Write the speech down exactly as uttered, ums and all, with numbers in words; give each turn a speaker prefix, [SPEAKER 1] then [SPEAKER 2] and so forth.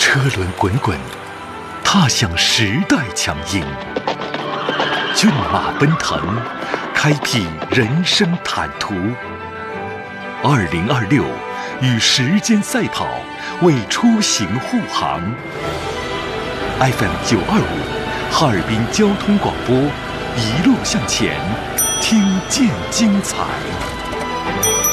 [SPEAKER 1] 车轮滚滚，踏向时代强音。骏马奔腾，开辟人生坦途。二零二六，与时间赛跑，为出行护航。F M 九二五，哈尔滨交通广播，一路向前，听见精彩。